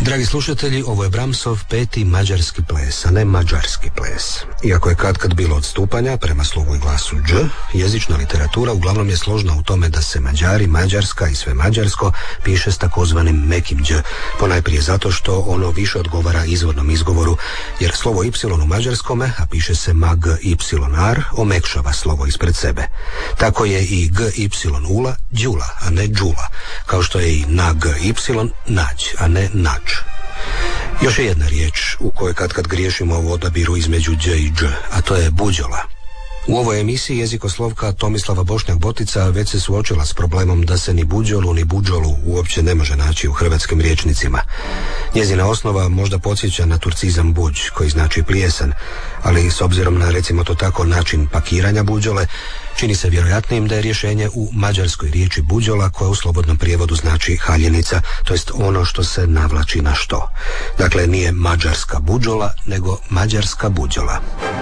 Dragi slušatelji, ovo je Brahmsov 5. mađarski ples, a ne mađarski ples. Iako je kad bilo odstupanja prema slovu i glasu dž, jezična literatura uglavnom je složna u tome da se Mađari, Mađarska i sve mađarsko piše s takozvanim mekim dž, ponajprije zato što ono više odgovara izvornom izgovoru, jer slovo y u mađarskome, a piše se mag yr, omekšava slovo ispred sebe. Tako je i gyula đula, a ne đula, kao što je i na y nađ, a ne nađ. Još je jedna riječ u kojoj kad griješimo u odabiru između dž i dž, a to je buđola. U ovoj emisiji jezikoslovka Tomislava Bošnjak-Botica već se suočila s problemom da se ni buđolu ni buđolu uopće ne može naći u hrvatskim rječnicima. Njezina osnova možda podsjeća na turcizam buđ, koji znači plijesan, ali s obzirom na, recimo to tako, način pakiranja buđole, čini se vjerojatnijim da je rješenje u mađarskoj riječi buđola, koja u slobodnom prijevodu znači haljenica, to jest ono što se navlači na što. Dakle, nije mađarska buđola, nego mađarska buđola.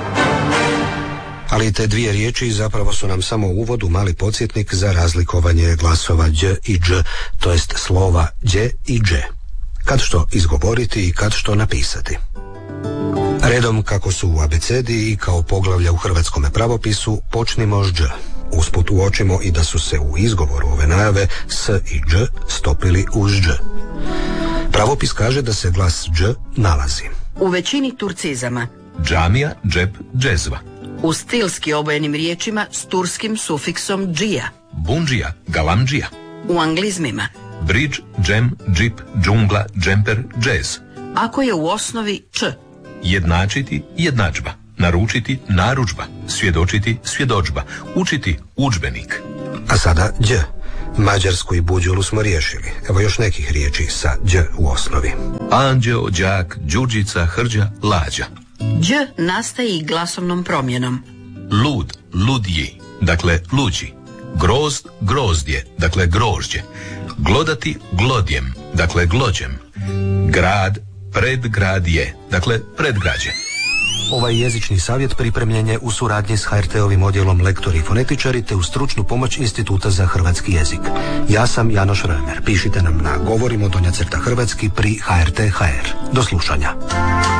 Ali te dvije riječi zapravo su nam samo uvod u mali podsjetnik za razlikovanje glasova đ i dž, to jest slova đ i dž. Kad što izgovoriti i kad što napisati. Redom kako su u abecedi i kao poglavlja u hrvatskome pravopisu počnimo s dž. Usput uočimo i da su se u izgovoru ove najave s i dž stopili uz dž. Pravopis kaže da se glas dž nalazi u većini turcizama: džamija, džep, džezva. U stilski obojenim riječima s turskim sufiksom džija: bundžija, galamdžija. U anglizmima: bridge, džem, džip, džungla, džemper, džez. Ako je u osnovi č. Jednačiti, jednadžba. Naručiti, narudžba. Svjedočiti, svjedodžba. Učiti, udžbenik. A sada đ. Mađarsku i buđulu smo riješili. Evo još nekih riječi sa đ u osnovi: anđeo, đak, đuđica, hrđa, lađa. Đ nastaje i glasovnom promjenom: lud, ludji, dakle luđi. Grozd, grozdje, dakle grožđe. Glodati, glodjem, dakle glođem. Grad, predgradje, dakle predgrađe. Ovaj jezični savjet pripremljen je u suradnji s HRT-ovim odjelom lektori i fonetičari te uz stručnu pomoć Instituta za hrvatski jezik. Ja sam Janoš Römer. Pišite nam na govorimo _hrvatski pri HRT.hr. Do slušanja.